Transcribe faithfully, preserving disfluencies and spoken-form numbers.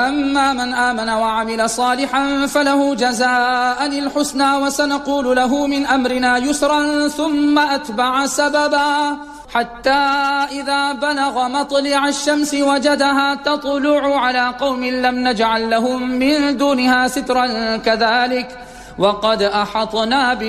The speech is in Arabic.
أما من آمن وعمل صالحا فله جزاء الحسنى وسنقول له من أمرنا يسرا ثم أتبع سببا حتى إذا بلغ مطلع الشمس وجدها تطلع على قوم لم نجعل لهم من دونها سترا كذلك وقد أحطنا